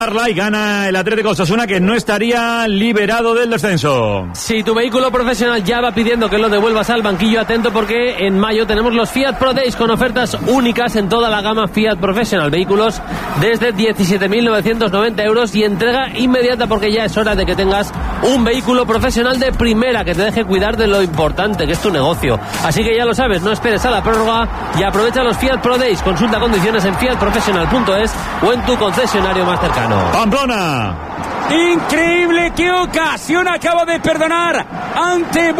Y gana el Atlético Osasuna, que no estaría liberado del descenso. Si tu vehículo profesional ya va pidiendo que lo devuelvas al banquillo, atento, porque en mayo tenemos los Fiat Pro Days con ofertas únicas en toda la gama Fiat Professional. Vehículos desde 17.990 euros y entrega inmediata, porque ya es hora de que tengas un vehículo profesional de primera que te deje cuidar de lo importante que es tu negocio. Así que ya lo sabes, no esperes a la prórroga y aprovecha los Fiat Pro Days. Consulta condiciones en fiatprofessional.es o en tu concesionario más cercano. Pamplona. Increíble, qué ocasión acaba de perdonar ante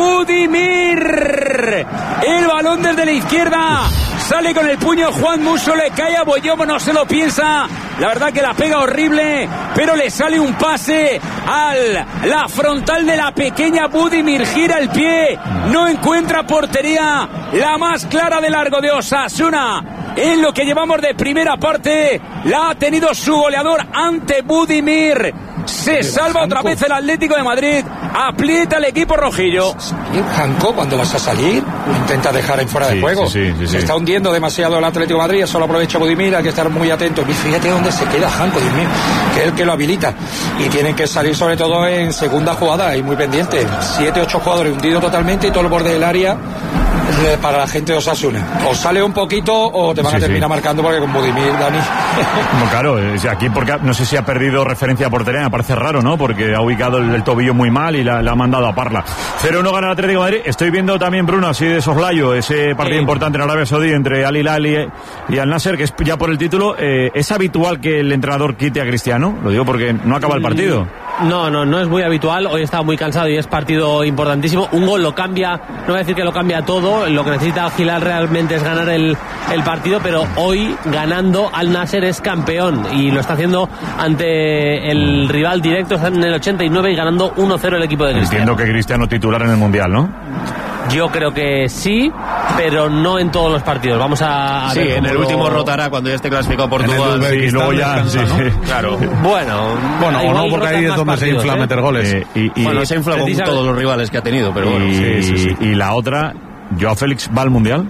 Budimir. El balón desde la izquierda. Sale con el puño Juan Musso, le cae a Boyomo, no se lo piensa. La verdad que la pega horrible, pero le sale un pase a la frontal de la pequeña Budimir. Gira el pie, no encuentra portería. La más clara de largo de Osasuna. En lo que llevamos de primera parte, la ha tenido su goleador ante Budimir. Se salva otra vez el Atlético de Madrid. Aprieta el equipo rojillo. Janko, cuando vas a salir, intenta dejar en fuera de juego. Sí. Se está hundiendo demasiado el Atlético de Madrid. Solo aprovecha Budimir, hay que estar muy atento. Y fíjate dónde se queda Janko, Dios mío, que es el que lo habilita. Y tienen que salir sobre todo en segunda jugada y muy pendiente. 7-8 jugadores hundidos totalmente y todo el borde del área para la gente de Osasuna. O sale un poquito o te van a terminar marcando, porque con Budimir, Dani. No, claro, aquí porque no sé si ha perdido referencia a portería, me parece raro, ¿no? Porque ha ubicado el tobillo muy mal y la ha mandado a Parla. 0-1 gana el Atlético de Madrid. Estoy viendo también, Bruno, así de soslayo, ese partido importante en Arabia Saudí entre Al Hilal y Al Nasser, que es ya por el título. ¿Es habitual que el entrenador quite a Cristiano? Lo digo porque no acaba el partido. No es muy habitual. Hoy estaba muy cansado y es partido importantísimo. Un gol lo cambia, no voy a decir que lo cambia todo. Lo que necesita Hilal realmente es ganar el partido, pero hoy ganando Al Nasser es campeón y lo está haciendo ante el rival directo. Está en el 89 y ganando 1-0 el equipo de Cristiano. Entiendo que Cristiano titular en el Mundial, ¿no? Yo creo que sí, pero no en todos los partidos. Vamos a ver. Sí, en el último rotará cuando ya esté clasificado Portugal. Y luego ya, sí. Claro. Bueno, o no, porque ahí es donde se infla meter goles. Bueno, se infla con todos los rivales que ha tenido, pero bueno. Sí. Y la otra, ¿Joao Félix va al Mundial?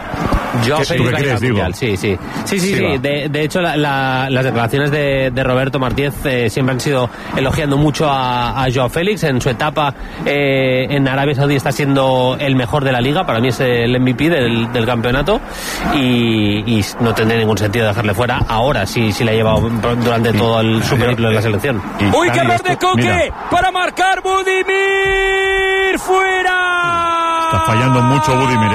Yo ¿Tú qué crees, digo? Sí. De hecho, las declaraciones de Roberto Martínez siempre han sido elogiando mucho a Joao Félix. En su etapa en Arabia Saudí está siendo el mejor de la liga. Para mí es el MVP del campeonato y no tendría ningún sentido dejarle fuera. Ahora sí la ha llevado durante todo su periplo de la selección. ¡Uy, qué error de Coque! Para marcar Budimir. ¡Fuera! Está fallando mucho Budimir,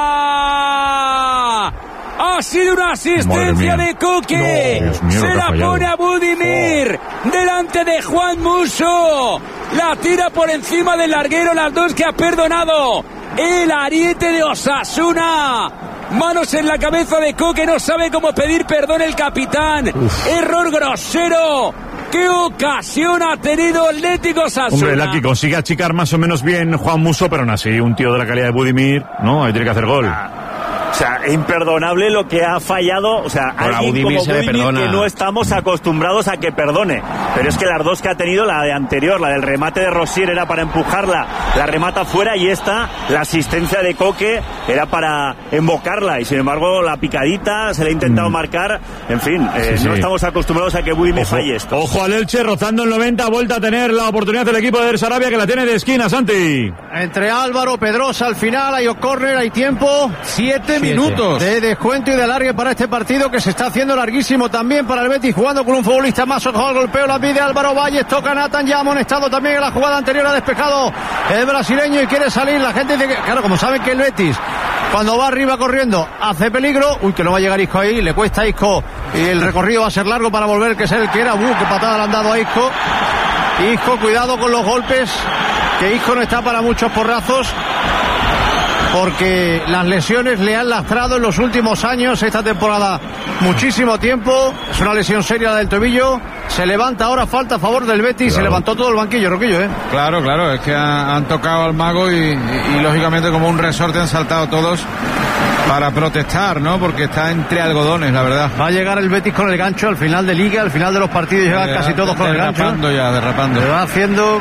Ha sido una asistencia de Coque. No, se la pone a Budimir delante de Juan Musso. La tira por encima del larguero. Las dos que ha perdonado el ariete de Osasuna. Manos en la cabeza de Coque. No sabe cómo pedir perdón el capitán. Error grosero. ¡Qué ocasión ha tenido Atlético Osasuna! Hombre, Laki consigue achicar más o menos bien Juan Musso, pero aún así, un tío de la calidad de Budimir, ¿no? Ahí tiene que hacer gol. O sea, imperdonable lo que ha fallado. O sea, alguien como Budimir que no estamos acostumbrados a que perdone. Pero es que las dos que ha tenido, la de anterior, la del remate de Rosier, era para empujarla, la remata fuera, y esta, la asistencia de Coque, era para embocarla. Y sin embargo, la picadita, se le ha intentado marcar. En fin, no estamos acostumbrados a que Budimir falle esto. Ojo al Elche, rozando el 90, vuelta a tener la oportunidad del equipo de Sarabia, que la tiene de esquina, Santi. Entre Álvaro, Pedrosa al final, hay córner, hay tiempo. 7 minutos de descuento y de alargue para este partido, que se está haciendo larguísimo también para el Betis, jugando con un futbolista más. Ojo al golpeo, la pide Álvaro Valles, toca Nathan, ya amonestado también en la jugada anterior, ha despejado el brasileño y quiere salir. La gente dice que, claro, como saben que el Betis, cuando va arriba corriendo, hace peligro. Uy, que no va a llegar Isco ahí, le cuesta a Isco y el recorrido va a ser largo para volver, que es el que era. Qué patada le han dado a Isco. Isco, cuidado con los golpes, que Isco no está para muchos porrazos, porque las lesiones le han lastrado en los últimos años, esta temporada, muchísimo tiempo. Es una lesión seria la del tobillo. Se levanta ahora, falta a favor del Betis. Claro. Se levantó todo el banquillo, Roquillo, Claro, es que han tocado al mago y lógicamente como un resorte han saltado todos para protestar, ¿no? Porque está entre algodones, la verdad. Va a llegar el Betis con el gancho al final de Liga, al final de los partidos llegan casi todos con el gancho. Derrapando. Le va haciendo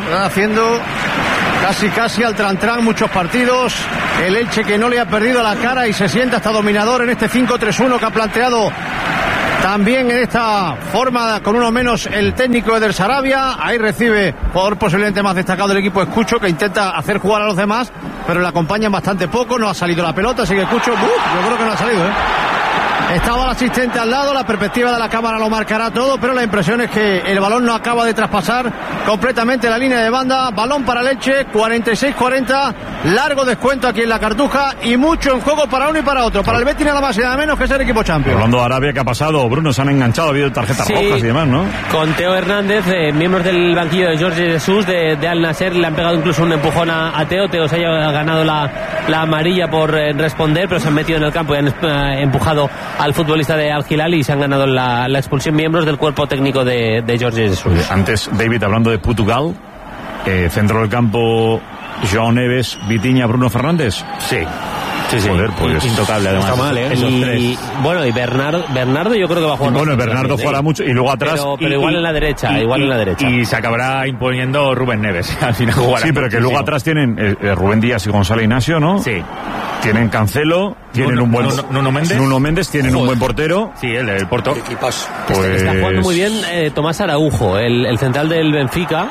casi al tran-tran muchos partidos. El Elche, que no le ha perdido la cara y se siente hasta dominador en este 5-3-1 que ha planteado También en esta forma, con uno menos, el técnico Eder Sarabia. Ahí recibe, jugador posiblemente más destacado del equipo, Escucho, que intenta hacer jugar a los demás, pero le acompañan bastante poco. No ha salido la pelota, así que Escucho, yo creo que no ha salido, Estaba el asistente al lado, la perspectiva de la cámara lo marcará todo, pero la impresión es que el balón no acaba de traspasar completamente la línea de banda. Balón para Elche, 46-40, largo descuento aquí en la Cartuja y mucho en juego para uno y para otro. Para el Betis nada más y nada menos que ser equipo champion. Hablando de Arabia, ¿qué ha pasado? Bruno, se han enganchado, ha habido tarjetas rojas y demás, ¿no? Con Teo Hernández, miembros del banquillo de Jorge Jesús de Al Nasser, le han pegado incluso un empujón a Teo. Teo se ha ganado la amarilla por responder, pero se han metido en el campo y han empujado al futbolista de Al Hilal y se han ganado la expulsión miembros del cuerpo técnico de Jorge Jesús. Antes, David, hablando de Portugal, centro del campo, João Neves, Vitinha, Bruno Fernández. Sí. Joder, pues intocable además. Está mal, Esos tres. Bueno, y Bernardo yo creo que va a jugar. Bueno, Bernardo jugará mucho y luego atrás. Pero igual en la derecha, en la derecha. Y se acabará imponiendo Rubén Neves. Al final jugará. Sí, pero que luego atrás tienen Rubén Díaz y Gonzalo Ignacio, ¿no? Sí. Tienen Cancelo, tienen un buen Nuno Méndez, tienen un buen portero. Sí, el Porto. Equipazo. Pues... Está jugando muy bien Tomás Araujo, el central del Benfica.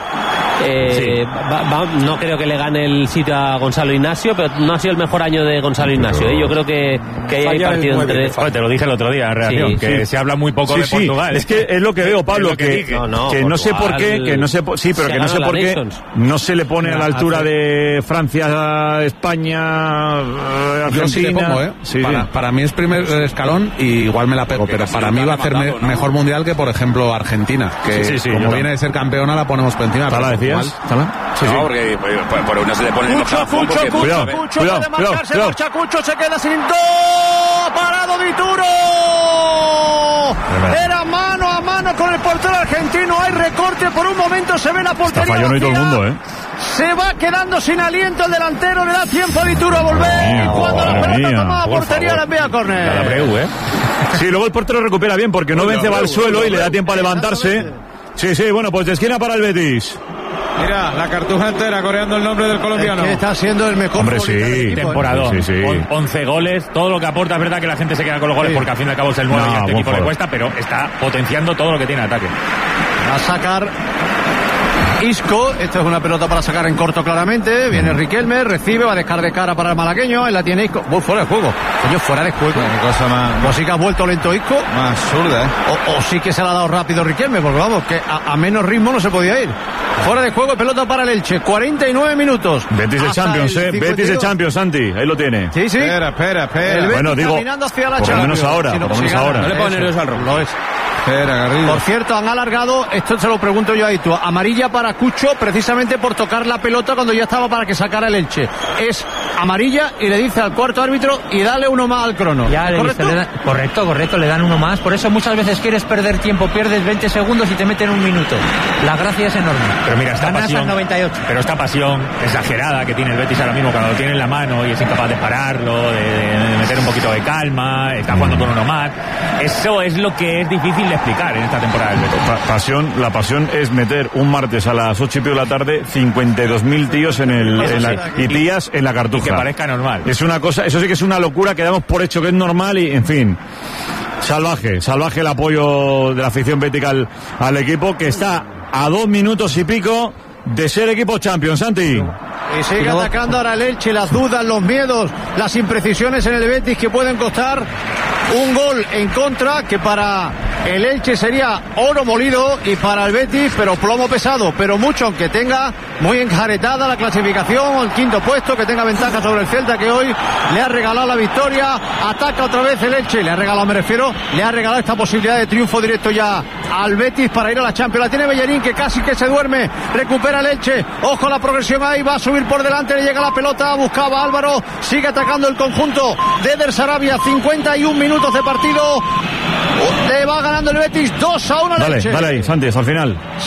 No creo que le gane el sitio a Gonzalo Ignacio, pero no ha sido el mejor año de Gonzalo Ignacio. Yo creo que hay partido entre... Te lo dije el otro día en reacción, se habla muy poco de Portugal. Es que es lo que veo, Pablo, que no sé por qué, que no sé por qué no se le pone a la altura de Francia, España, Argentina. Yo sí le pongo, para mí es primer escalón y igual me la pego, pero para mí va a hacer mejor mundial que, por ejemplo, Argentina, que como viene de ser campeona la ponemos por encima. ¿Tala decías? No, porque por una se le pone Cuidado, Cucho se queda sin dos, parado Dituro. Era mano a mano con el portero argentino, hay recorte, por un momento se ve la portería. Falló no y todo el mundo, Se va quedando sin aliento el delantero, le da tiempo a Dituro a volver. Y cuando la pelota toma la portería la envía a córner. Sí, luego el portero recupera bien porque no vence, va al suelo y le da tiempo a levantarse. Sí, bueno, pues de esquina para el Betis. Mira, la Cartuja entera coreando el nombre del colombiano. Es que está siendo el mejor temporada. 11 goles, todo lo que aporta. Es verdad que la gente se queda con los goles porque al fin y al cabo es el 9 y a este equipo le cuesta, pero está potenciando todo lo que tiene ataque. Va a sacar Isco, esto es una pelota para sacar en corto claramente. Viene Riquelme, recibe, va a dejar de cara para el malagueño. Ahí la tiene Isco. Fuera de juego. Coño, fuera de juego. Cosa más. O sí que ha vuelto lento Isco. Más absurda, O sí que se la ha dado rápido Riquelme, porque vamos, que a menos ritmo no se podía ir. Fuera de juego, pelota para el Elche. 49 minutos. Betis de Champions, Betis de Champions, Santi. Ahí lo tiene. Sí. Espera. Bueno, digo, hacia la por lo menos ahora. No le pone nervioso al rojo. Lo es. Por cierto, han alargado, esto se lo pregunto yo a Itu, amarilla para Cucho precisamente por tocar la pelota cuando ya estaba para que sacara el Elche. Es amarilla y le dice al cuarto árbitro y dale uno más al crono. Correcto, le dan uno más. Por eso muchas veces quieres perder tiempo, pierdes 20 segundos y te meten un minuto. La gracia es enorme. Pero mira, esta pasión, al 98. Pero esta pasión exagerada que tiene el Betis ahora mismo cuando lo tiene en la mano y es incapaz de pararlo, de meter un poquito de calma, está jugando con uno más. Eso es lo que es difícil de explicar en esta temporada del Betis. La pasión es meter un martes a las 8:30 de la tarde 52.000 tíos y tías en la Cartuja. Y que parezca normal. Es una cosa, eso sí que es una locura que damos por hecho que es normal y, en fin, salvaje el apoyo de la afición bética al equipo, que está a 2 minutos y pico de ser equipo Champions, Santi. Y sigue atacando ahora el Elche, las dudas, los miedos, las imprecisiones en el Betis que pueden costar un gol en contra, que para el Elche sería oro molido y para el Betis, pero plomo pesado, pero mucho, aunque tenga muy enjaretada la clasificación, el quinto puesto, que tenga ventaja sobre el Celta, que hoy le ha regalado la victoria. Ataca otra vez el Elche, le ha regalado esta posibilidad de triunfo directo ya al Betis para ir a la Champions. La tiene Bellerín, que casi que se duerme, recupera el Elche, ojo la progresión ahí, va a subir por delante, le llega la pelota, buscaba Álvaro, sigue atacando el conjunto de Eder Sarabia, 51 minutos de partido, le va ganando el Betis 2-1 al Elche. Dale ahí, Santi, hasta el final.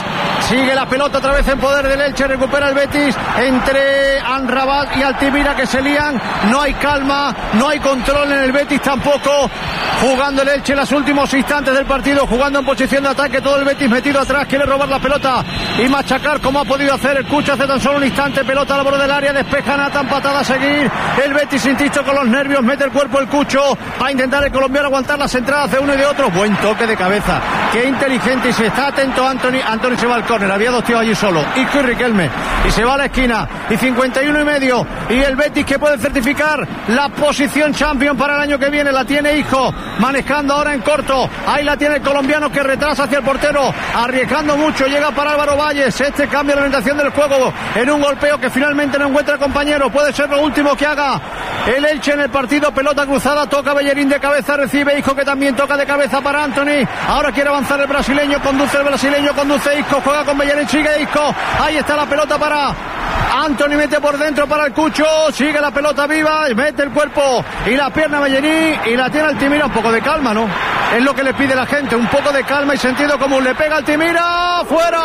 Sigue la pelota otra vez en poder del Elche, recupera el Betis entre Amrabat y Altimira que se lían. No hay calma, no hay control en el Betis tampoco. Jugando el Elche en los últimos instantes del partido, jugando en posición de ataque, todo el Betis metido atrás, quiere robar la pelota y machacar como ha podido hacer el Cucho hace tan solo un instante. Pelota al borde del área, despeja Nathan, patada a seguir. El Betis, insisto, con los nervios, mete el cuerpo el Cucho, va a intentar el colombiano aguantar las entradas de uno y de otro. Buen toque de cabeza, qué inteligente, y si está atento Anthony se va al córner, había dos tíos allí solo, Isco y Riquelme, y se va a la esquina, y 51,5, y el Betis que puede certificar la posición champion para el año que viene, la tiene Isco, manejando ahora en corto, ahí la tiene el colombiano que retrasa hacia el portero, arriesgando mucho, llega para Álvaro Valles, este cambia la orientación del juego, en un golpeo que finalmente no encuentra compañero, puede ser lo último que haga el Elche en el partido. Pelota cruzada, toca Bellerín de cabeza, recibe Isco que también toca de cabeza para Anthony, ahora quiere avanzar el brasileño, conduce Isco, juega con Bellerín, sigue Isco, ahí está la pelota para Anthony, mete por dentro para el Cucho, sigue la pelota viva, mete el cuerpo y la pierna Bellerín y la tiene Altimira. Un poco de calma, ¿no? Es lo que le pide la gente, un poco de calma y sentido común. Le pega Altimira,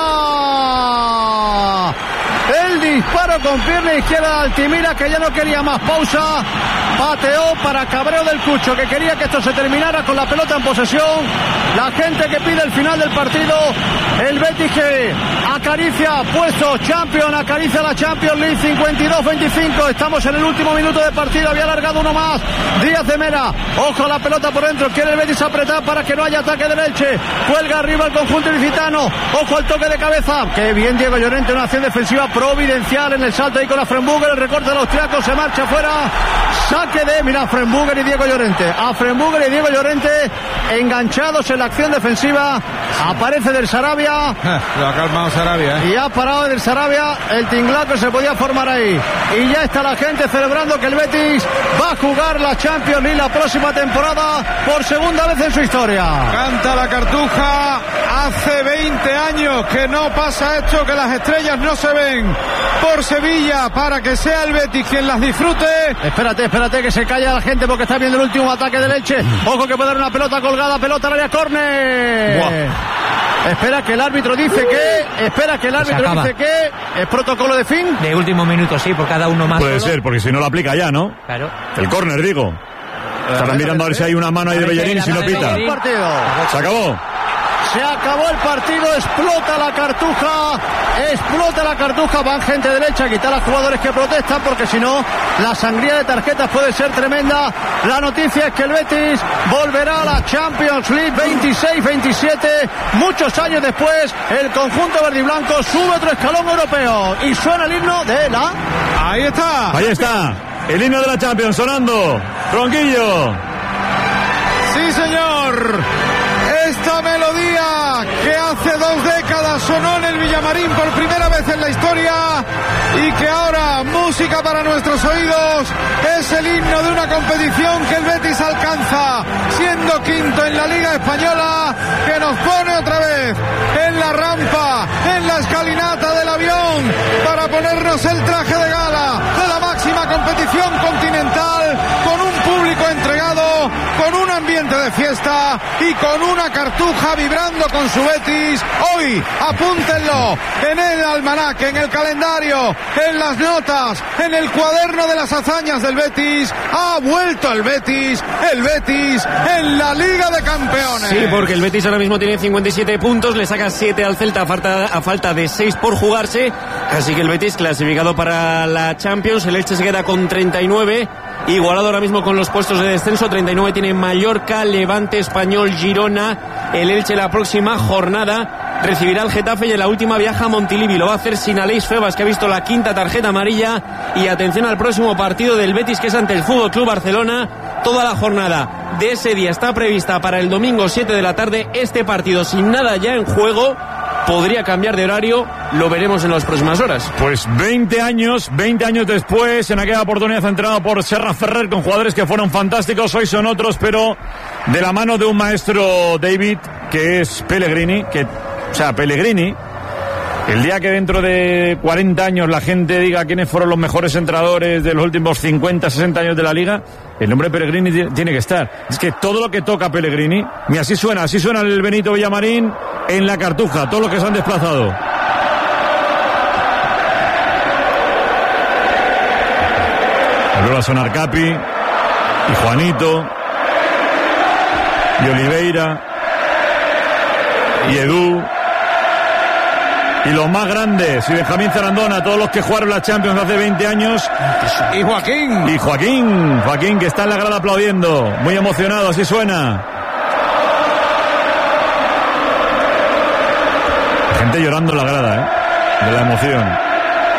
fuera. El disparo con pierna izquierda de Altimira, que ya no quería más pausa. Pateó para cabreo del Cucho, que quería que esto se terminara con la pelota en posesión. La gente que pide el final del partido. El Betis que acaricia puesto Champions, acaricia la Champions League. 52-25, estamos en el último minuto de partido. Había alargado uno más Díaz de Mera, ojo a la pelota por dentro, quiere el Betis apretar para que no haya ataque del Elche, cuelga arriba el conjunto ilicitano, ojo al toque de cabeza, que bien Diego Llorente, una acción defensiva providencial en el salto ahí con a Frenbuger, el recorte de los austriacos, se marcha fuera, saque de, mira, Frenbuger y Diego Llorente, enganchados en la acción defensiva, aparece del Sarabia, lo ha calmado Sarabia, y ha parado del Sarabia el tinglaco, se podía formar ahí, y ya está la gente celebrando que el Betis va a jugar la Champions League la próxima temporada por segunda vez en su historia. Canta la Cartuja, hace 20 años que no pasa esto, que las estrellas no se ven por Sevilla, para que sea el Betis quien las disfrute. Espérate que se calla la gente porque está viendo el último ataque del Elche. Ojo que puede dar una pelota colgada, pelota al área, córner. Wow. Espera que el árbitro dice que es protocolo de fin. De último minuto, sí, por cada uno más. Puede ser, porque si no lo aplica ya, ¿no? Claro. El córner, digo. Estarán mirando a ver si hay una mano ahí de Bellerín y si no pita. Se acabó. Se acabó el partido, explota la Cartuja, van gente derecha a quitar a los jugadores que protestan porque si no la sangría de tarjetas puede ser tremenda. La noticia es que el Betis volverá a la Champions League 26-27, muchos años después el conjunto verde y blanco sube otro escalón europeo y suena el himno de la... Ahí está, el himno de la Champions sonando, Ronquillo. Sí señor, esta melodía que hace 2 décadas sonó en el Villamarín por primera vez en la historia y que ahora, música para nuestros oídos, es el himno de una competición que el Betis alcanza, siendo quinto en la Liga Española, que nos pone otra vez en la rampa, en la escalinata del avión, para ponernos el traje de gala de la máxima competición continental, con un público entregado, con un ambiente de fiesta y con una Cartuja vibrando con su Betis. Hoy, apúntenlo en el almanaque, en el calendario, en las notas, en el cuaderno de las hazañas del Betis. Ha vuelto el Betis en la Liga de Campeones. Sí, porque el Betis ahora mismo tiene 57 puntos, le saca 7 al Celta a falta de 6 por jugarse, así que el Betis clasificado para la Champions. El Elche se queda con 39, igualado ahora mismo con los puestos de descenso. 39 tiene Mallorca, Levante, Español, Girona. El Elche la próxima jornada recibirá al Getafe y en la última viaja a Montilivi. Lo va a hacer sin Aleix Febas, que ha visto la 5ª tarjeta amarilla. Y atención al próximo partido del Betis, que es ante el FC Barcelona. Toda la jornada de ese día está prevista para el domingo 7 de la tarde. Este partido sin nada ya en juego podría cambiar de horario, lo veremos en las próximas horas. Pues 20 años después, en aquella oportunidad entrenado por Serra Ferrer, con jugadores que fueron fantásticos, hoy son otros, pero de la mano de un maestro, David, que es Pellegrini, Pellegrini, el día que dentro de 40 años la gente diga quiénes fueron los mejores entrenadores de los últimos 50, 60 años de la Liga, el nombre Pellegrini tiene que estar. Es que todo lo que toca Pellegrini, y así suena el Benito Villamarín en la Cartuja, todos los que se han desplazado. Vuelve a sonar Capi y Juanito y Oliveira y Edu y los más grandes y Benjamín Zarandona, todos los que jugaron la Champions hace 20 años y Joaquín que está en la grada aplaudiendo, muy emocionado, así suena. Gente llorando en la grada, de la emoción.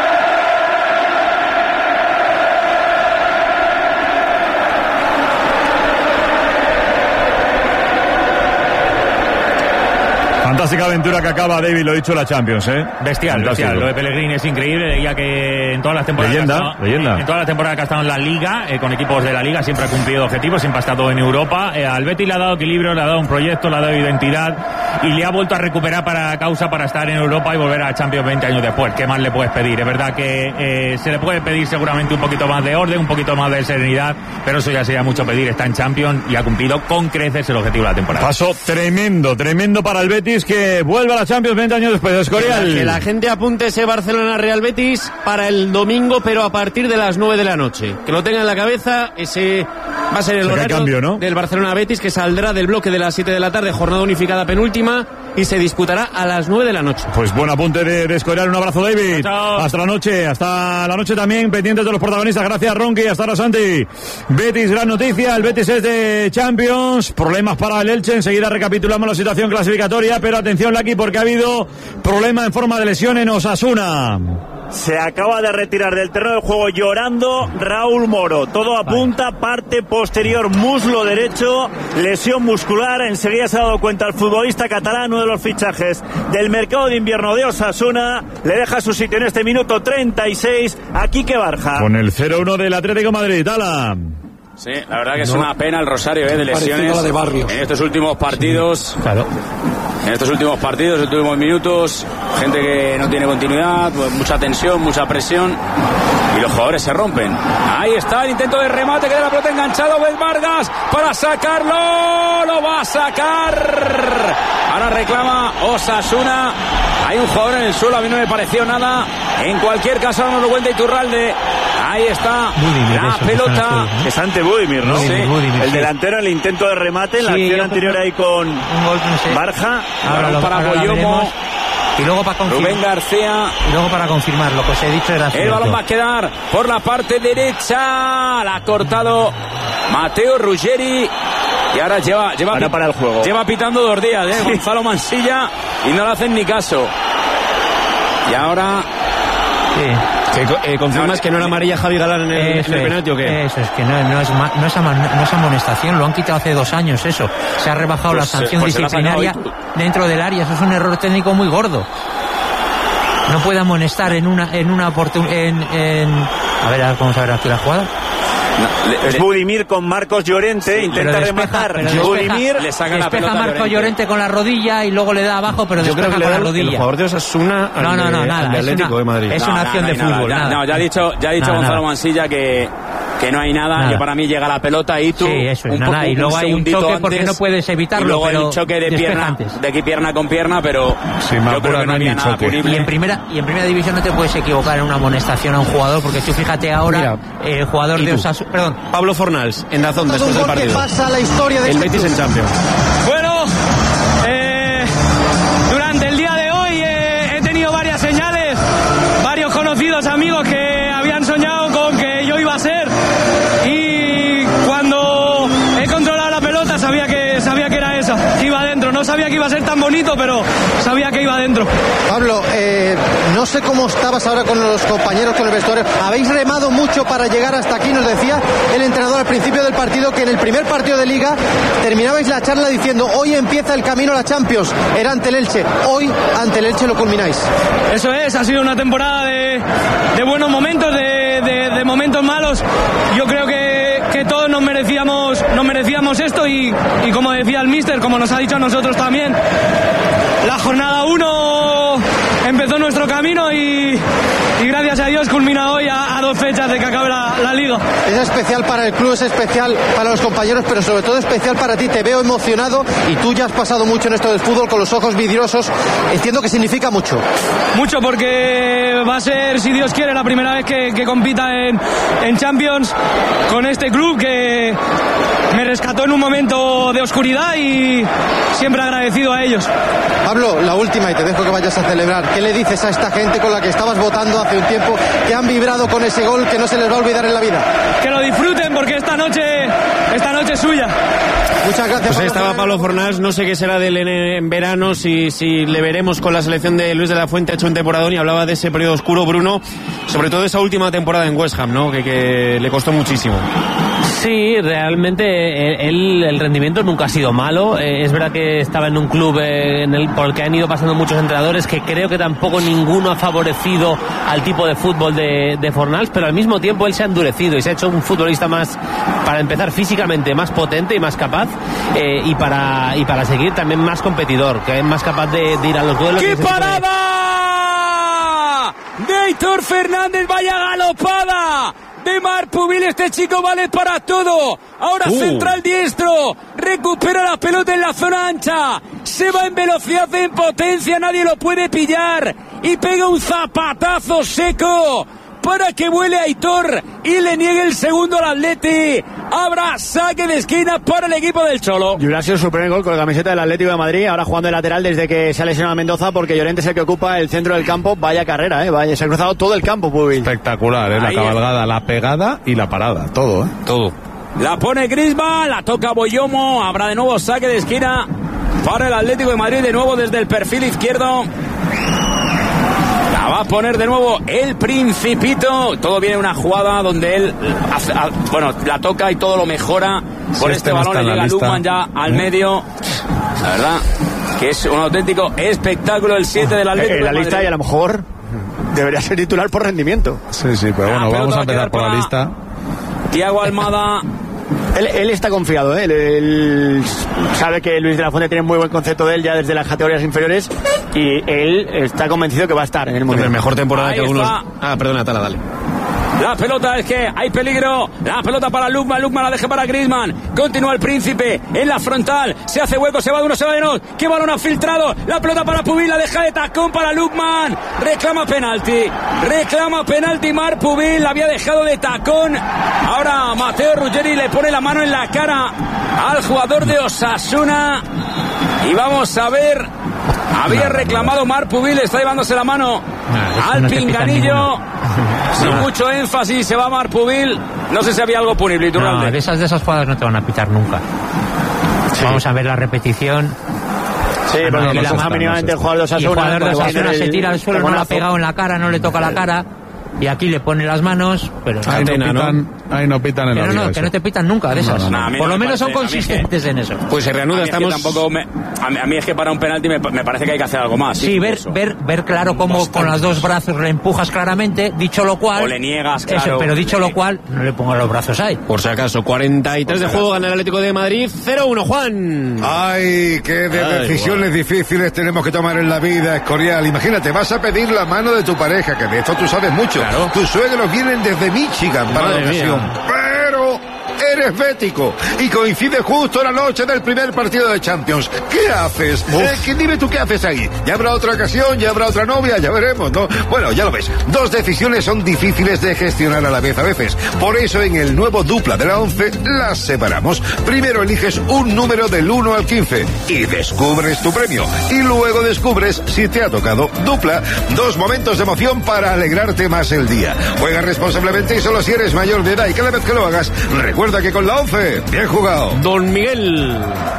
Fantástica aventura que acaba, David, lo he dicho, la Champions, Bestial. Lo de Pellegrini es increíble, ya que en todas las temporadas leyenda. En todas las temporadas que ha estado en la Liga, con equipos de la Liga, siempre ha cumplido objetivos, siempre ha estado en Europa. Al Betis le ha dado equilibrio, le ha dado un proyecto, le ha dado identidad y le ha vuelto a recuperar para estar en Europa y volver a Champions 20 años después. ¿Qué más le puedes pedir? Es verdad que se le puede pedir seguramente un poquito más de orden, un poquito más de serenidad, pero eso ya sería mucho pedir. Está en Champions y ha cumplido con creces el objetivo de la temporada. Paso tremendo para el Betis, que vuelve a la Champions 20 años después de Escorial. Que la gente apunte ese Barcelona-Real Betis para el domingo, pero a partir de las 9 de la noche. Que lo tenga en la cabeza, ese va a ser el horario cambio, ¿no? del Barcelona-Betis, que saldrá del bloque de las 7 de la tarde, jornada unificada penúltima, y se disputará a las 9 de la noche. Pues buen apunte de Escorial, un abrazo, David. Chao. Hasta la noche también, pendientes de los protagonistas. Gracias, Ronqui, hasta ahora, Santi. Betis, gran noticia, el Betis es de Champions, problemas para el Elche, enseguida recapitulamos la situación clasificatoria, pero atención, Laki, porque ha habido problema en forma de lesión en Osasuna. Se acaba de retirar del terreno de juego llorando Raúl Moro. Todo apunta, parte posterior, muslo derecho, lesión muscular. Enseguida se ha dado cuenta el futbolista catalán, uno de los fichajes del mercado de invierno de Osasuna. Le deja su sitio en este minuto 36 a Quique Barja. Con el 0-1 del Atlético de Madrid, Ala. Sí, la verdad que es una pena el rosario de lesiones en estos últimos partidos. Claro. En estos últimos partidos, en estos últimos minutos, gente que no tiene continuidad, mucha tensión, mucha presión y los jugadores se rompen. Ahí está el intento de remate, que de la pelota enganchado, Abel Vargas para sacarlo, lo va a sacar. Ahora reclama Osasuna. Hay un jugador en el suelo, a mí no me pareció nada. En cualquier caso, ahora nos lo cuenta Iturralde. Ahí está la pelota. Es ante Budimir, ¿no? Budimir, el delantero, el intento de remate, en la acción anterior ahí con Barja. Ahora para Boyomo. Y luego para confirmar. Rubén García. Y luego para confirmar lo que os he dicho era el balón va a quedar por la parte derecha. La ha cortado Mateo Ruggeri. Y ahora lleva para el juego. Lleva pitando 2 días, Gonzalo Mansilla, y no le hacen ni caso. Y ahora. ¿Confirmas que no era amarilla Javi Galán en el penalti o qué? Eso es, que no es amonestación, lo han quitado hace 2 años eso. Se ha rebajado la sanción disciplinaria dentro del área, eso es un error técnico muy gordo. No puede amonestar en una oportunidad. A ver, vamos a ver aquí la jugada. Es Budimir con Marcos Llorente, intenta rematar. Budimir le saca la pelota. Marcos Llorente con la rodilla y luego le da abajo, pero despeja con la rodilla. El jugador de Osasuna nada, al Atlético de Madrid. Es una acción de fútbol. No, ya ha dicho Gonzalo Mansilla que no hay nada, que para mí llega la pelota y tú. Sí, eso es, y luego hay un choque porque no puedes evitarlo. Y luego pero el choque de pierna con pierna, pero sí, yo creo que no había nada punible. Y en primera división no te puedes equivocar en una amonestación a un jugador, porque tú fíjate ahora, el jugador de Osasuna. Perdón. Pablo Fornals, en Dazón, después del partido. Pasa la historia de el Betis en Champions. Bueno, durante el día de hoy he tenido varias señales, varios conocidos amigos que habían soñado con que yo iba a ser, y cuando he controlado la pelota sabía que era esa, que iba adentro. No sabía que iba a ser tan bonito, pero sabía que iba adentro. Pablo, no sé cómo estabas ahora con los compañeros, con el vestuario. Habéis remado mucho para llegar hasta aquí, nos decía el entrenador al principio del partido, que en el primer partido de Liga terminabais la charla diciendo: hoy empieza el camino a la Champions. Era ante el Elche, hoy ante el Elche lo culmináis. Eso es, ha sido una temporada de buenos momentos, de momentos malos. Yo creo que todos nos merecíamos esto, y como decía el míster, como nos ha dicho a nosotros también, la jornada 1 empezó nuestro camino y gracias a Dios culmina hoy a 2 fechas de que acabe la liga. Es especial para el club, es especial para los compañeros, pero sobre todo especial para ti. Te veo emocionado y tú ya has pasado mucho en esto del fútbol con los ojos vidriosos. Entiendo que significa mucho. Mucho, porque va a ser, si Dios quiere, la primera vez que compita en Champions con este club que me rescató en un momento de oscuridad y siempre agradecido a ellos. Pablo, la última y te dejo que vayas a celebrar. ¿Qué le dices a esta gente con la que estabas votando hace un tiempo, que han vibrado con ese gol que no se les va a olvidar en la vida? Que lo disfruten, porque esta noche es suya. Muchas gracias. Pues ahí estaba Pablo Fornals. No sé qué será de él en verano, si le veremos con la selección de Luis de la Fuente. Ha hecho un temporadón y hablaba de ese periodo oscuro, Bruno, sobre todo esa última temporada en West Ham, ¿no? Que le costó muchísimo. Sí, realmente el rendimiento nunca ha sido malo. Es verdad que estaba en un club por el que han ido pasando muchos entrenadores, que creo que tampoco ninguno ha favorecido al tipo de fútbol de Fornals, pero al mismo tiempo él se ha endurecido y se ha hecho un futbolista más, para empezar, físicamente más potente y más capaz, y para seguir también más competidor, que es más capaz de ir a los duelos. ¡Qué parada! De Aitor Fernández, vaya galopada de Marc Pubil. Este chico vale para todo. Ahora central diestro, recupera la pelota en la zona ancha, se va en velocidad, en potencia, nadie lo puede pillar y pega un zapatazo seco para que vuele Aitor y le niegue el segundo al Atleti. Habrá saque de esquina para el equipo del Cholo. Y hubiera sido su primer gol con la camiseta del Atlético de Madrid, ahora jugando de lateral desde que se ha lesionado a Mendoza, porque Llorente es el que ocupa el centro del campo. Vaya carrera, vaya, se ha cruzado todo el campo, Pubil. Espectacular, la cabalgada, la pegada y la parada, todo, todo. La pone Griezmann, la toca Boyomo, habrá de nuevo saque de esquina para el Atlético de Madrid, de nuevo desde el perfil izquierdo. La va a poner de nuevo el Principito. Todo viene una jugada donde él la toca y todo lo mejora. Por este balón le llega Lukman ya al medio. La verdad que es un auténtico espectáculo el 7 del Atlético de la Madrid. lista, y a lo mejor debería ser titular por rendimiento. Sí, pero bueno, vamos a empezar por la lista. Thiago Almada. Él está confiado, Él sabe que Luis de la Fuente tiene muy buen concepto de él ya desde las categorías inferiores, y él está convencido que va a estar en el Mundial. Mejor temporada ahí que algunos. Perdona, Tala, dale. La pelota, es que hay peligro. La pelota para Lukman la deja para Griezmann. Continúa el Príncipe en la frontal. Se hace hueco, se va de uno, se va de dos. ¡Qué balón ha filtrado! La pelota para Pubil, la deja de tacón para Lukman. Reclama penalti Marc Pubil, la había dejado de tacón. Ahora Mateo Ruggeri le pone la mano en la cara al jugador de Osasuna. Y vamos a ver. Había reclamado Marc Pubil, está llevándose la mano al pinganillo. Sin mucho énfasis se va Marc Pubil. No sé si había algo punible. No, de esas jugadas no te van a pitar nunca. Sí. Vamos a ver la repetición. Sí, porque le empuja mínimamente el jugador de Osasuna. El jugador de Osasuna se tira al suelo, no le ha pegado en la cara, no le toca la cara. Y aquí le pone las manos, pero ahí no pitan en la liga. Que no te pitan nunca de esas. Por lo menos son consistentes en eso. Pues se reanuda, estamos. A mí es que para un penalti me parece que hay que hacer algo más. Sí, ver claro cómo con los dos brazos le empujas claramente, dicho lo cual. O le niegas, claro. Eso, pero dicho lo cual, no le pongas los brazos ahí. Por si acaso, 43 de juego, gana el Atlético de Madrid, 0-1, Juan. Ay, qué decisiones difíciles tenemos que tomar en la vida, Escorial. Imagínate, vas a pedir la mano de tu pareja, que de esto tú sabes mucho. Claro. Tus suegros vienen desde Michigan para la ocasión. Pero eres bético y coincide justo la noche del primer partido de Champions. ¿Qué haces? Dime tú qué haces ahí. Ya habrá otra ocasión, ya habrá otra novia, ya veremos, ¿no? Bueno, ya lo ves. Dos decisiones son difíciles de gestionar a la vez a veces. Por eso en el nuevo dupla de la 11 las separamos. Primero eliges un número del 1 al 15 y descubres tu premio. Y luego descubres si te ha tocado dupla. Dos momentos de emoción para alegrarte más el día. Juega responsablemente y solo si eres mayor de edad, y cada vez que lo hagas, recuerda que con la 11, bien jugado. Don Miguel.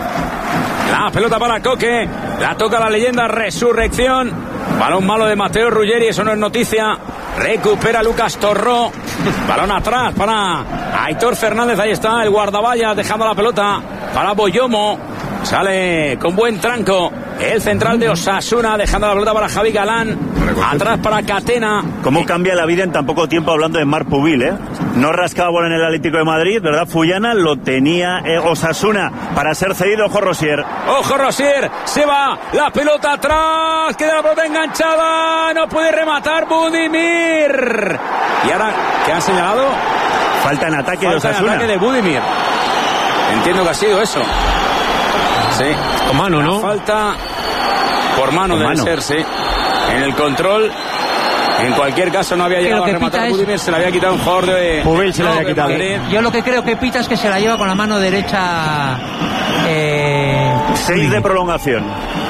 La pelota para Coque, la toca la leyenda Resurrección. Balón malo de Mateo Ruggeri, eso no es noticia. Recupera Lucas Torró. Balón atrás para Aitor Fernández, ahí está el guardaballas dejando la pelota para Boyomo. Sale con buen tranco el central de Osasuna, dejando la pelota para Javi Galán. Atrás para Catena. ¿Cómo cambia la vida en tan poco tiempo hablando de Marc Pubil, eh? No rascaba bola en el Atlético de Madrid, ¿verdad? Fullana lo tenía Osasuna para ser cedido. Ojo Rosier. Ojo Rosier, se va la pelota atrás, queda la pelota enganchada, no puede rematar Budimir. Y ahora, ¿qué han señalado? Falta en ataque de Osasuna. Falta en ataque de Budimir. Entiendo que ha sido eso. Sí. Con mano, ¿no? Falta por mano debe ser, sí. En el control. En cualquier caso no había llegado a rematar a Budimir, se le había quitado un jugador de Pubil, se le había quitado. Yo lo que creo que pita es que se la lleva con la mano derecha. 6 de prolongación.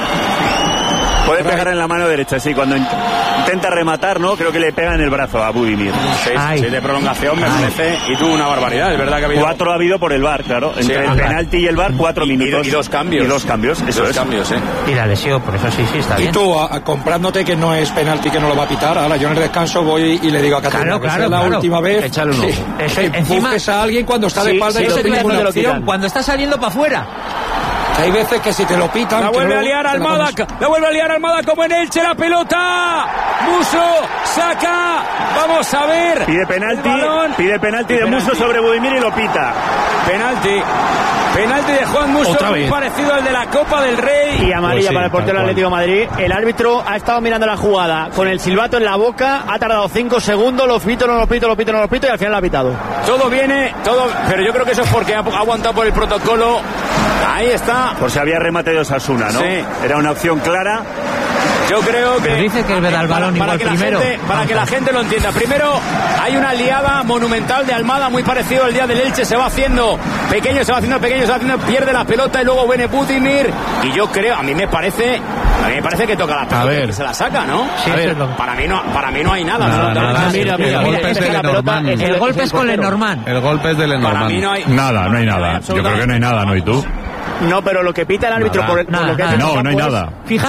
Puede pegar en la mano derecha, sí, cuando intenta rematar, ¿no? Creo que le pega en el brazo a Budimir. 6 de prolongación me parece, y tuvo una barbaridad, es verdad que ha habido... 4 ha habido por el VAR, claro. Entre el penalti y el VAR, 4 minutos. Y 2 cambios. Y 2 cambios, eso es. Cambios, Y la lesión, por eso sí, está bien. Y tú, comprándote que no es penalti, que no lo va a pitar, ahora yo en el descanso voy y le digo a Catena, claro, la última vez, échale uno. Encima a alguien cuando está de espalda y lo quitan. Cuando está saliendo para afuera. Hay veces que si te lo pitan... La vuelve a liar Almada, como en Elche, la pelota. Musso, saca, vamos a ver. Pide penalti de Musso sobre Budimir y lo pita. Penalti de Juan Musso, muy parecido al de la Copa del Rey. Y amarilla para el portero del Atlético de Madrid. El árbitro ha estado mirando la jugada con el silbato en la boca, ha tardado 5 segundos, lo pito y al final lo ha pitado. Todo viene, pero yo creo que eso es porque ha aguantado por el protocolo. Ahí está. Por si había remate de Osasuna, ¿no? Sí. Era una opción clara. Yo creo que... Pero dice que le da el balón igual primero. Para que la gente lo entienda. Primero, hay una liada monumental de Almada, muy parecido al día del Elche. Se va haciendo pequeño, pierde la pelota y luego viene Budimir. Y yo creo, a mí me parece que toca la pelota y se la saca, ¿no? Sí, para mí no hay nada. Mira, el golpe es con Lenormand. El golpe es de Lenormand. Para mí no hay nada. Yo creo que no hay nada, ¿no? ¿Y tú? No, pero lo que pita el árbitro por lo que hace no hay nada.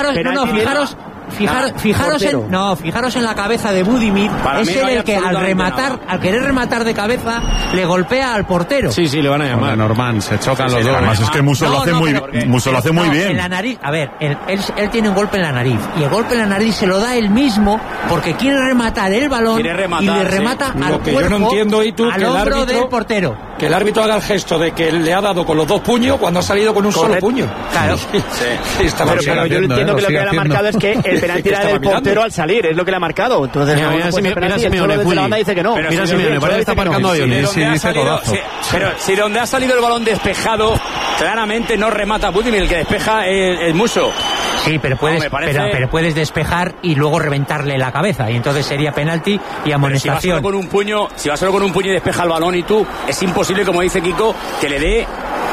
Fijaros en la cabeza de Budimir. Es el que al querer rematar de cabeza le golpea al portero. Sí, le van a llamar. Norman, se chocan los dos. Además es que Musso lo hace muy bien. En la nariz, a ver, él tiene un golpe en la nariz y el golpe en la nariz se lo da él mismo porque quiere rematar el balón y le remata al cuerpo, yo no entiendo, al hombro del portero. Que el árbitro haga el gesto de que le ha dado con los 2 puños cuando ha salido con un solo puño. Claro. Pero yo entiendo que lo que le ha marcado es que el penalti era del portero al salir, es lo que le ha marcado. Entonces, mira Simeone, la banda dice que no. Mira Simeone, parece que está aparcando a Pero si donde ha salido el balón despejado, claramente no remata Budimir, el que despeja el Musso. Sí, pero puedes despejar y luego reventarle la cabeza y entonces sería penalti y amonestación. Si va solo con un puño y despeja el balón y tú, es imposible, como dice Kiko, que le dé.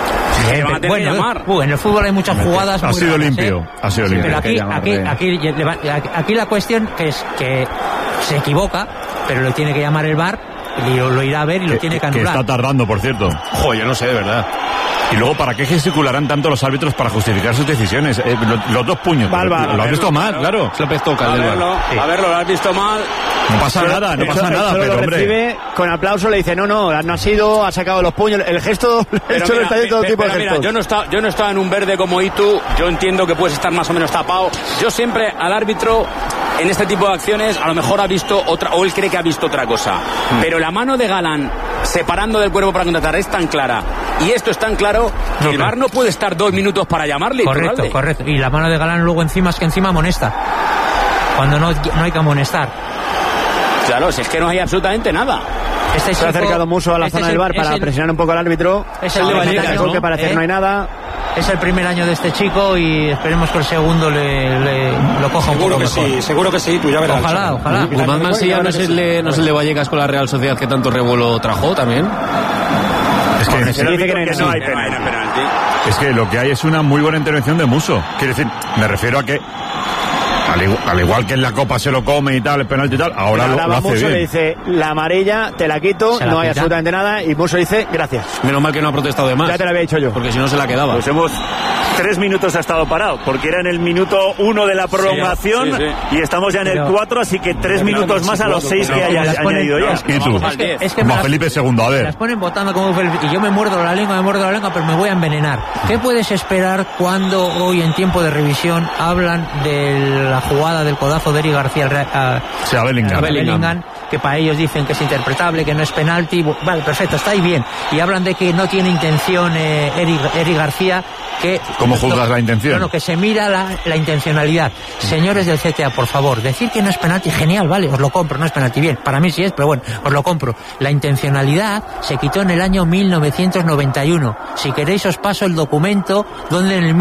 En el fútbol hay muchas jugadas. Ha sido limpio. Pero aquí la cuestión es que se equivoca, pero lo tiene que llamar el VAR y lo irá a ver y lo tiene que anular. Que está tardando, por cierto. Yo no sé, de verdad. Y luego, ¿para qué gesticularán tanto los árbitros para justificar sus decisiones? Los 2 puños. Lo has visto mal, claro. Se lo pestó a verlo, lo has visto mal. No pasa nada, pero hombre. Recibe con aplauso, le dice, no ha sido, ha sacado los puños. El gesto, está de todo tipo de gestos. Yo no estaba en un verde como Itu. Yo entiendo que puedes estar más o menos tapado. Yo siempre al árbitro, en este tipo de acciones, a lo mejor ha visto otra, o él cree que ha visto otra cosa. Pero la mano de Galán separando del cuerpo para contratar es tan clara y esto es tan claro que el VAR no puede estar 2 minutos para llamarle. Correcto. Y la mano de Galán luego encima amonesta cuando no hay que amonestar. Claro, si es que no hay absolutamente nada. Se ha acercado Musso a la zona del VAR para presionar un poco al árbitro. Es el de Vallecas, ¿no? Que parece que no hay nada. Es el primer año de este chico y esperemos que el segundo lo coja un poco mejor. Seguro que sí, tú ya verás. Ojalá. Guzmán Mansilla no es el de Vallecas con la Real Sociedad que tanto revuelo trajo también. Es que no hay penalti. Es que lo que hay es una muy buena intervención de Musso. Quiero decir, me refiero a que al igual que en la Copa se lo come y tal, el penalti y tal, ahora lo hace Musso bien. Le dice, la amarilla, te la quito, no hay absolutamente nada, y Musso dice, gracias. Menos mal que no ha protestado de más. Ya te lo había dicho yo. Porque si no se la quedaba. Pues hemos 3 minutos ha estado parado, porque era en el minuto 1 de la prolongación y estamos ya en el 4, así que 3 minutos más a los 6 que haya añadido ya. ¿Y tú? Es que como Felipe II, a ver. Las ponen votando como Felipe, y yo me muerdo la lengua, pero me voy a envenenar. ¿Qué puedes esperar cuando hoy en tiempo de revisión hablan de la jugada del codazo de Eric García a Bellingham, que para ellos dicen que es interpretable, que no es penalti? Vale, perfecto, está ahí bien. Y hablan de que no tiene intención Eric García. ¿Cómo juzgas la intención? Bueno, que se mira la intencionalidad. Señores del CTA, por favor, decir que no es penalti, genial, vale, os lo compro, no es penalti, bien, para mí sí es, pero bueno, os lo compro. La intencionalidad se quitó en el año 1991. Si queréis os paso el documento donde en el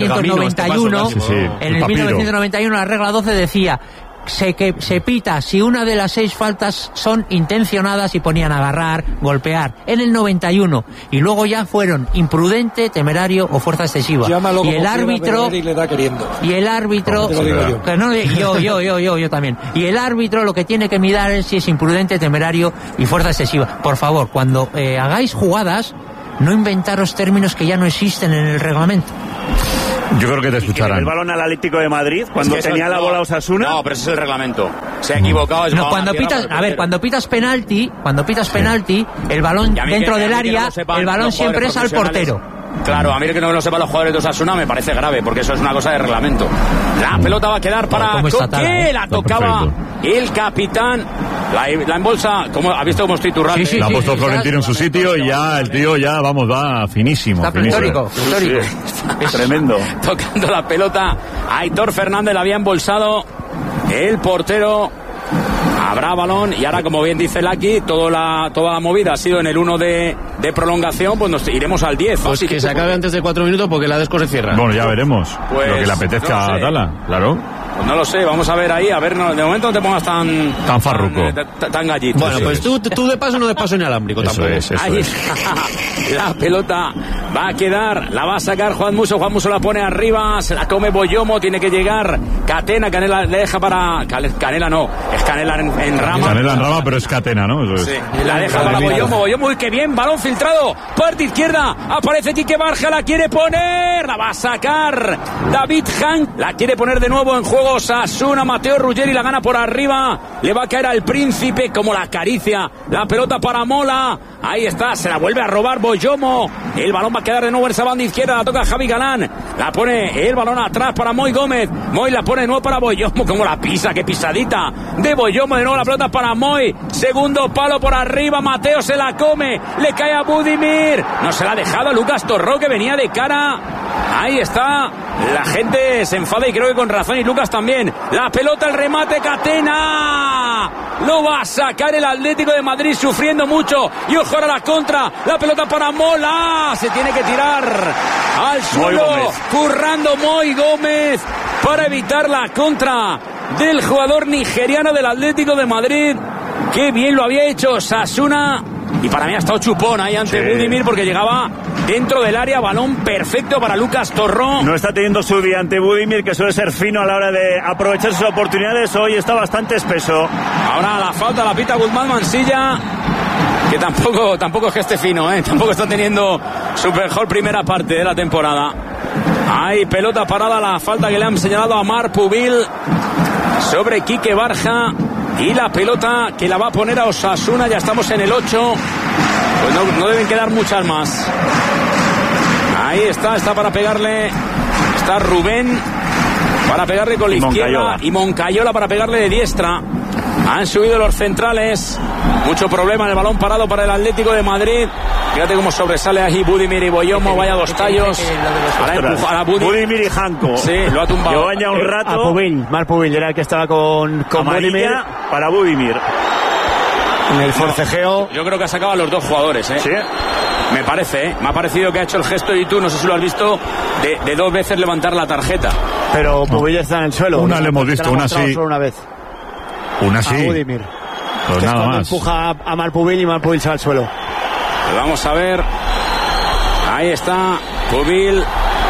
1991 la regla 12 decía se pita si una de las 6 faltas son intencionadas, y ponían agarrar, golpear en el 91, y luego ya fueron imprudente, temerario o fuerza excesiva. Llámalo y el árbitro que no, yo también, y el árbitro lo que tiene que mirar es si es imprudente, temerario y fuerza excesiva. Por favor, cuando hagáis jugadas, no inventaros términos que ya no existen en el reglamento. Yo creo que te escucharán. El balón al Atlético de Madrid cuando tenía la bola Osasuna. No, pero ese es el reglamento. Se ha equivocado. Cuando pitas penalti, el balón dentro del área, el balón siempre es al portero. Claro, a mí que no lo sepan los jugadores de Osasuna me parece grave, porque eso es una cosa de reglamento. La pelota va a quedar para Coque, la tocaba el capitán, la embolsa, ha visto cómo estoy turrando. La ha puesto Florentino en su sitio y ya el tío va finísimo. Está pletórico. Es tremendo. Tocando la pelota, Aitor Fernández la había embolsado el portero. Habrá balón y ahora, como bien dice Laki, toda la movida ha sido en el 1 de prolongación, pues nos iremos al 10. Pues que se acabe antes de 4 minutos porque la Desco se cierra. Bueno, ya veremos. Pues, lo que le apetezca a Tala, claro. Pues no lo sé, vamos a ver ahí, de momento no te pongas tan farruco. Tan gallito. Bueno, pues tú de paso no de paso inalámbrico tampoco. Eso ahí es. La pelota va a quedar, la va a sacar Juan Musso la pone arriba, se la come Boyomo, tiene que llegar Catena le deja para... Canela no, es Canela en rama. Canela en rama, pero es Catena, ¿no? Eso es. Sí, la deja para Boyomo, uy, qué bien, balón filtrado, parte izquierda, aparece Quique Barja, la quiere poner, la va a sacar David Hank, la quiere poner de nuevo en juego Osasuna, Mateo Ruggeri la gana por arriba, le va a caer al Príncipe como la acaricia, la pelota para Mola, ahí está, se la vuelve a robar Boyomo, el balón va a quedar de nuevo en esa banda izquierda, la toca Javi Galán, la pone el balón atrás para Moy Gómez, Moy la pone de nuevo para Boyomo, como la pisa, qué pisadita de Boyomo, de nuevo la pelota para Moy, segundo palo por arriba, Mateo se la come, le cae a Budimir, no se la ha dejado Lucas Torró que venía de cara, ahí está, la gente se enfada y creo que con razón, y Lucas también, la pelota, el remate, Catena, lo va a sacar el Atlético de Madrid sufriendo mucho, y ojo ahora la contra, la pelota para Mola, se tiene que tirar al suelo, currando Moy Gómez para evitar la contra del jugador nigeriano del Atlético de Madrid. Qué bien lo había hecho Osasuna, y para mí ha estado chupón ahí ante Budimir porque llegaba dentro del área, balón perfecto para Lucas Torró. No está teniendo su día ante Budimir, que suele ser fino a la hora de aprovechar sus oportunidades, hoy está bastante espeso. Ahora la falta la pita Guzmán Mansilla, que tampoco es que esté fino, tampoco está teniendo su mejor primera parte de la temporada. Hay pelota parada, la falta que le han señalado a Marc Pubil sobre Quique Barja, y la pelota que la va a poner a Osasuna, ya estamos en el 8, pues no deben quedar muchas más. Ahí está para pegarle, está Rubén para pegarle con la izquierda y Moncayola para pegarle de diestra. Han subido los centrales, mucho problema en el balón parado para el Atlético de Madrid. Fíjate cómo sobresale ahí Budimir y Boyomo, vaya dos tallos. Para Budimir y Janko. Sí, lo ha tumbado. Llevaba ya un rato. Marc Pubil era el que estaba con Budimir. Para Budimir. En el forcejeo. Yo creo que ha sacado a los dos jugadores, Sí. Me parece, me ha parecido que ha hecho el gesto, y tú, no sé si lo has visto, de 2 veces levantar la tarjeta. Pero Pubil está en el suelo. Una le hemos visto, una sí. Solo una vez. Una sí. A Budimir. Pues nada más. Empuja a Marc Pubil y Marc Pubil se va al suelo. Vamos a ver. Ahí está Pubil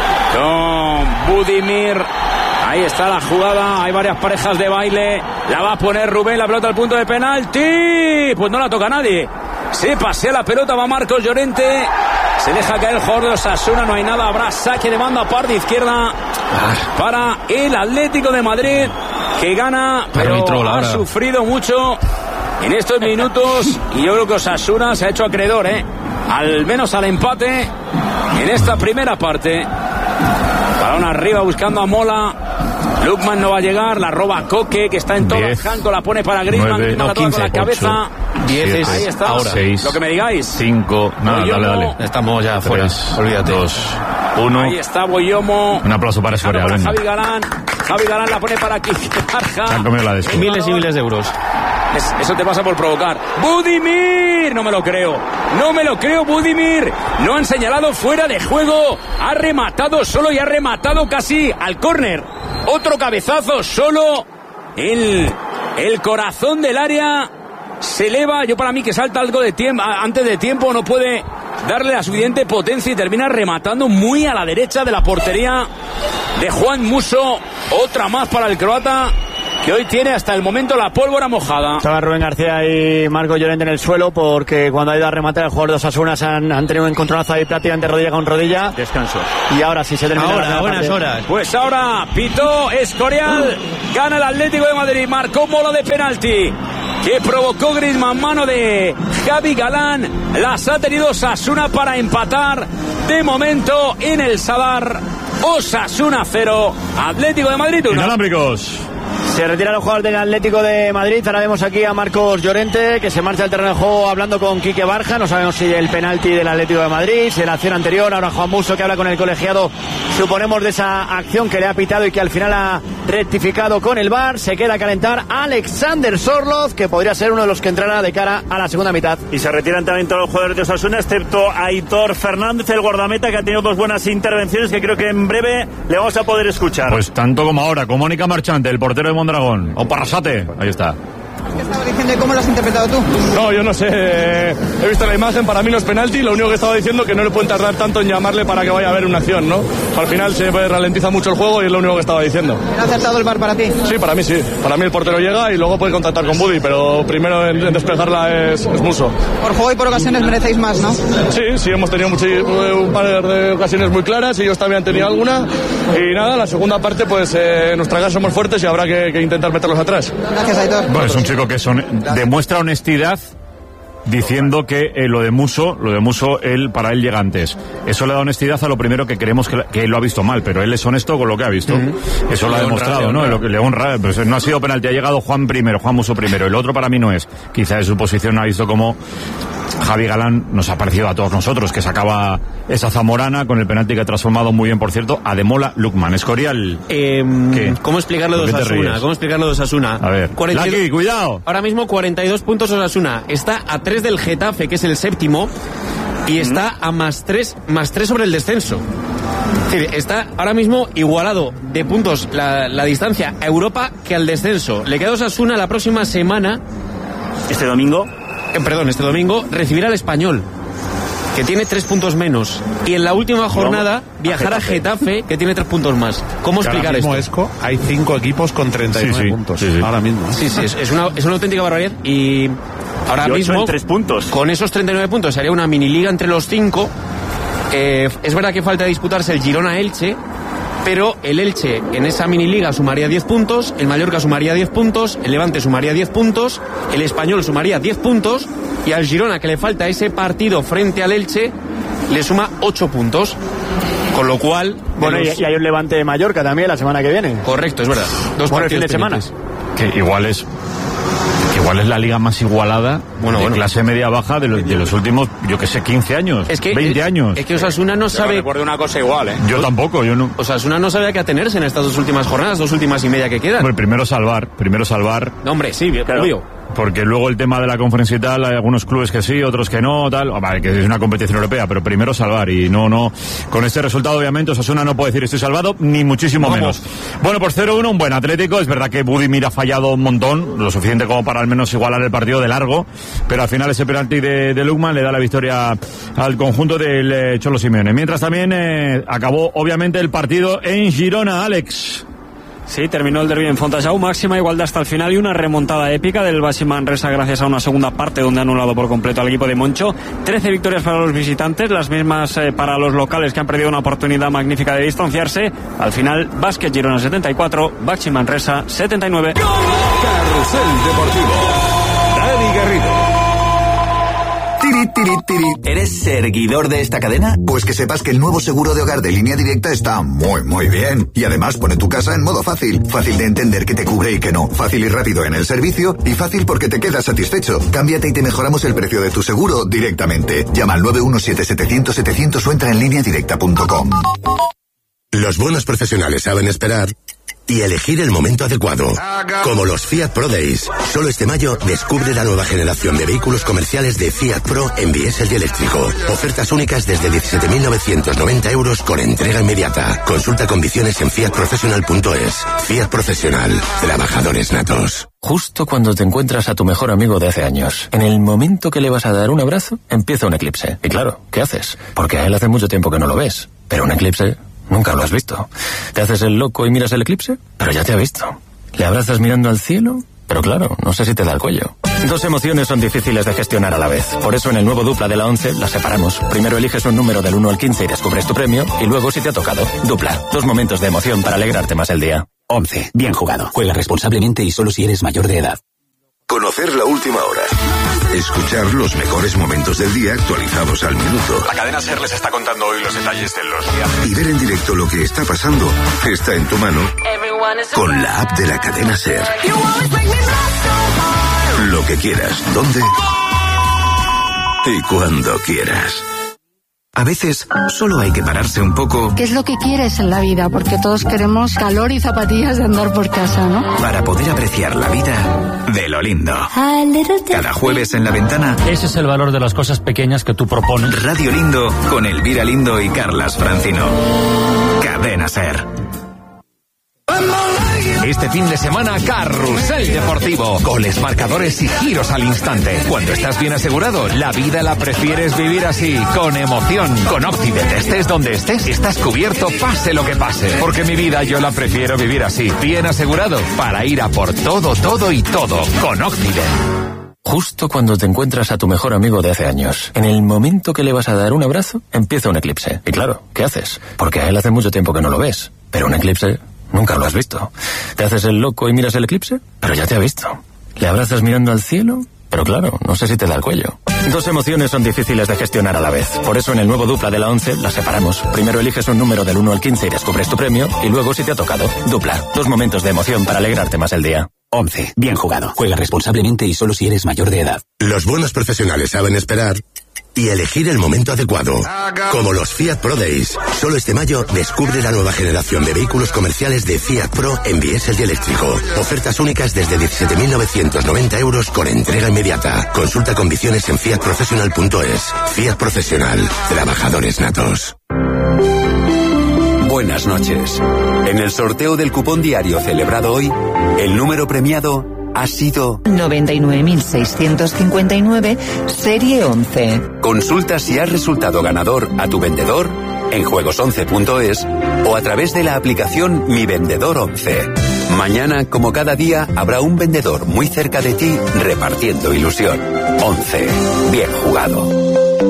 con Budimir. Ahí está la jugada. Hay varias parejas de baile. La va a poner Rubén, la pelota al punto de penalti. Pues no la toca nadie. Se pasea la pelota, va Marcos Llorente. Se deja caer el jugador de Osasuna, no hay nada, habrá saque de banda parte izquierda para el Atlético de Madrid, que gana, pero ha sufrido mucho en estos minutos, y yo creo que Osasuna se ha hecho acreedor, al menos al empate en esta primera parte. Balón arriba buscando a Mola. Lukman no va a llegar, la roba Coque, que está en todo. Janko la pone para Griezmann, 15, con la cabeza. 10, ahí está. Ahora 6, lo que me digáis. 5, nada, dale. Estamos ya fuera. Olvídate. 2, 1. Ahí está Boyomo. Un aplauso para Escorial. Javi Galán la pone para Kike Barja. Miles y miles de euros. Eso te pasa por provocar. ¡Budimir! No me lo creo, Budimir. No han señalado fuera de juego. Ha rematado solo y ha rematado casi al córner. Otro cabezazo solo. El corazón del área se eleva. Yo para mí que salta algo de tiempo, antes de tiempo, no puede darle la suficiente potencia y termina rematando muy a la derecha de la portería de Juan Musso. Otra más para el croata, que hoy tiene hasta el momento la pólvora mojada. Estaba Rubén García y Marco Llorente en el suelo, porque cuando ha ido a rematar el jugador de Osasuna han tenido un encontronazo ahí prácticamente rodilla con rodilla. Descanso. Y ahora sí se termina. Ahora, a buenas horas. Pues ahora pitó Escorial, gana el Atlético de Madrid, marcó Mola de penalti, que provocó Griezmann, mano de Javi Galán. Las ha tenido Osasuna para empatar. De momento en el Sadar, Osasuna 0, Atlético de Madrid 1. Inalámbricos. Se retira los jugadores del Atlético de Madrid. Ahora vemos aquí a Marcos Llorente, que se marcha al terreno de juego hablando con Quique Barja. No sabemos si el penalti del Atlético de Madrid, si la acción anterior. Ahora Juan Musso, que habla con el colegiado, suponemos, de esa acción que le ha pitado y que al final ha rectificado con el VAR. Se queda a calentar Alexander Sorloz, que podría ser uno de los que entrará de cara a la segunda mitad. Y se retiran también todos los jugadores de Osasuna, excepto Aitor Fernández, el guardameta, que ha tenido dos buenas intervenciones que creo que en breve le vamos a poder escuchar. Pues tanto como ahora, con Mónica Marchante, el portero de Mondragón, o Parrasate, ahí está. ¿Qué estaba diciendo y cómo lo has interpretado tú? No, yo no sé, he visto la imagen, para mí no es penalti, lo único que estaba diciendo que no le pueden tardar tanto en llamarle para que vaya a haber una acción, ¿no? Al final se ralentiza mucho el juego y es lo único que estaba diciendo. ¿Ha acertado el VAR para ti? Sí, para mí sí, para mí el portero llega y luego puede contactar con Budi, pero primero en despejarla es Musso. Por juego y por ocasiones merecéis más, ¿no? Sí, hemos tenido un par de ocasiones muy claras y ellos también han tenido alguna, y nada, la segunda parte pues en nuestra casa somos fuertes y habrá que intentar meterlos atrás. Gracias, Aitor. Bueno, es un chico que demuestra honestidad diciendo que lo de Musso, para él llega antes. Eso le da honestidad a lo primero que creemos que él lo ha visto mal, pero él es honesto con lo que ha visto. Eso lo ha demostrado, ¿no? Lo que le honra, pues no ha sido penalti, ha llegado Juan Musso primero, el otro para mí no es. Quizá en su posición ha visto como Javi Galán nos ha parecido a todos nosotros que sacaba esa zamorana con el penalti que ha transformado muy bien, por cierto, a Demola Lukman. Escorial. ¿Cómo explicarlo de Osasuna? A ver, Lucky, cuidado. Ahora mismo 42 puntos Osasuna. Está a 3 del Getafe, que es el séptimo, y está a más 3 sobre el descenso. Es decir, está ahora mismo igualado de puntos la distancia a Europa que al descenso. Le queda a Osasuna la próxima semana. Este domingo recibirá al Español, que tiene 3 puntos menos, y en la última jornada viajará a Getafe, que tiene 3 puntos más. ¿Cómo explicar esto? Esco, hay 5 equipos con 39 puntos ahora mismo. Sí, es una auténtica barbaridad, y ahora mismo en 3 puntos. Con esos 39 puntos sería una mini liga entre los 5. Es verdad que falta disputarse el Girona-Elche, pero el Elche en esa mini liga sumaría 10 puntos, el Mallorca sumaría 10 puntos, el Levante sumaría 10 puntos, el Español sumaría 10 puntos, y al Girona, que le falta ese partido frente al Elche, le suma 8 puntos. Con lo cual... Bueno, y hay un Levante de Mallorca también la semana que viene. Correcto, es verdad. 2 partidos fin de semana. Que igual es la liga más igualada de clase media-baja de los últimos, yo que sé, 15 años, 20 años. Es que Osasuna no sabe... Recuerdo una cosa igual, ¿eh? Yo tampoco, yo no. Osasuna no sabe a qué atenerse en estas 2 últimas jornadas, 2 últimas y media que quedan. Hombre, primero salvar. No, hombre, sí, claro. Obvio. Porque luego el tema de la conferencia y tal, hay algunos clubes que sí, otros que no, tal. Vale, que es una competición europea, pero primero salvar, y no. Con este resultado, obviamente, Osasuna no puede decir estoy salvado, ni muchísimo menos. Bueno, pues 0-1, un buen Atlético. Es verdad que Budimir ha fallado un montón, lo suficiente como para al menos igualar el partido de largo, pero al final ese penalti de Lukman le da la victoria al conjunto del Cholo Simeone. Mientras también acabó, obviamente, el partido en Girona, Alex. Sí, terminó el derbi en Fontajau, máxima igualdad hasta el final y una remontada épica del Baxi Manresa gracias a una segunda parte donde ha anulado por completo al equipo de Moncho. 13 victorias para los visitantes, las mismas para los locales que han perdido una oportunidad magnífica de distanciarse. Al final, Básquet Girona 74, Baxi Manresa 79. Carrusel Deportivo. Dani Garrido. ¿Eres seguidor de esta cadena? Pues que sepas que el nuevo seguro de hogar de Línea Directa está muy bien. Y además pone tu casa en modo fácil. Fácil de entender qué te cubre y qué no. Fácil y rápido en el servicio. Y fácil porque te quedas satisfecho. Cámbiate y te mejoramos el precio de tu seguro directamente. Llama al 917-700-700 o entra en lineadirecta.com. Los buenos profesionales saben esperar y elegir el momento adecuado. Como los Fiat Pro Days. Solo este mayo descubre la nueva generación de vehículos comerciales de Fiat Pro en diésel y eléctrico. Ofertas únicas desde 17.990 euros con entrega inmediata. Consulta condiciones en fiatprofessional.es. Fiat Profesional. Trabajadores natos. Justo cuando te encuentras a tu mejor amigo de hace años, en el momento que le vas a dar un abrazo, empieza un eclipse. Y claro, ¿qué haces? Porque a él hace mucho tiempo que no lo ves. Pero un eclipse... nunca lo has visto. Te haces el loco y miras el eclipse, pero ya te ha visto. Le abrazas mirando al cielo, pero claro, no sé si te da el cuello. Dos emociones son difíciles de gestionar a la vez. Por eso en el nuevo Dupla de la 11 las separamos. Primero eliges un número del 1 al 15 y descubres tu premio, y luego si te ha tocado. Dupla. Dos momentos de emoción para alegrarte más el día. 11. Bien jugado. Juega responsablemente y solo si eres mayor de edad. Conocer la última hora. Escuchar los mejores momentos del día actualizados al minuto. La cadena SER les está contando hoy los detalles de los viajes. Y ver en directo lo que está pasando está en tu mano con la app de la cadena SER. Lo que quieras, dónde y cuando quieras. A veces, solo hay que pararse un poco. ¿Qué es lo que quieres en la vida? Porque todos queremos calor y zapatillas de andar por casa, ¿no? Para poder apreciar la vida de lo lindo. Cada jueves en La Ventana. Ese es el valor de las cosas pequeñas que tú propones. Radio Lindo con Elvira Lindo y Carlas Francino. Cadena SER. Este fin de semana, Carrusel Deportivo. Goles, marcadores y giros al instante. Cuando estás bien asegurado, la vida la prefieres vivir así, con emoción. Con Occident, estés donde estés, estás cubierto pase lo que pase. Porque mi vida yo la prefiero vivir así, bien asegurado, para ir a por todo, todo y todo. Con Occident. Justo cuando te encuentras a tu mejor amigo de hace años, en el momento que le vas a dar un abrazo, empieza un eclipse. Y claro, ¿qué haces? Porque a él hace mucho tiempo que no lo ves. Pero un eclipse... nunca lo has visto. Te haces el loco y miras el eclipse, pero ya te ha visto. Le abrazas mirando al cielo, pero claro, no sé si te da el cuello. Dos emociones son difíciles de gestionar a la vez. Por eso en el nuevo Dupla de la 11 las separamos. Primero eliges un número del 1 al 15 y descubres tu premio, y luego si te ha tocado. Dupla. Dos momentos de emoción para alegrarte más el día. 11. Bien jugado. Juega responsablemente y solo si eres mayor de edad. Los buenos profesionales saben esperar y elegir el momento adecuado. Como los Fiat Pro Days. Solo este mayo descubre la nueva generación de vehículos comerciales de Fiat Pro en diésel y eléctrico. Ofertas únicas desde 17.990 euros con entrega inmediata. Consulta condiciones en fiatprofessional.es. Fiat Profesional. Trabajadores natos. Buenas noches. En el sorteo del cupón diario celebrado hoy, el número premiado ha sido 99.659, serie 11. Consulta si has resultado ganador a tu vendedor en juegos11.es o a través de la aplicación Mi Vendedor 11. Mañana, como cada día, habrá un vendedor muy cerca de ti repartiendo ilusión. 11. Bien jugado.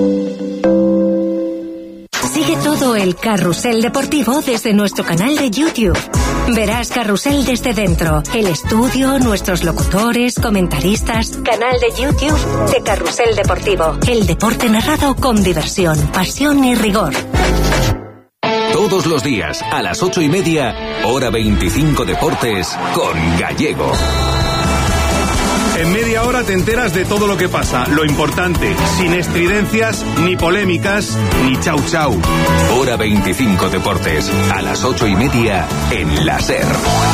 Sigue todo el Carrusel Deportivo desde nuestro canal de YouTube. Verás Carrusel desde dentro, el estudio, nuestros locutores, comentaristas. Canal de YouTube de Carrusel Deportivo. El deporte narrado con diversión, pasión y rigor. Todos los días, a las 8:30, hora 25 Deportes, con Gallego. En media hora te enteras de todo lo que pasa, lo importante, sin estridencias, ni polémicas, ni chau chau. Hora 25 Deportes, a las 8:30 en la SER.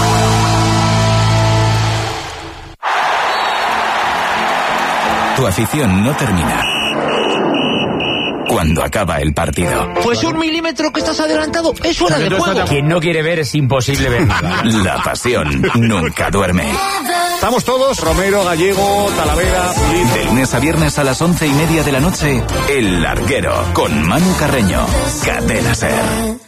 Tu afición no termina cuando acaba el partido. Pues 1 milímetro que estás adelantado es fuera de juego. Quien no quiere ver es imposible ver nada. La pasión nunca duerme. Estamos todos, Romero, Gallego, Talavera, Pulido. De lunes a viernes a las 11:30 de la noche, El Larguero, con Manu Carreño. Cadena SER.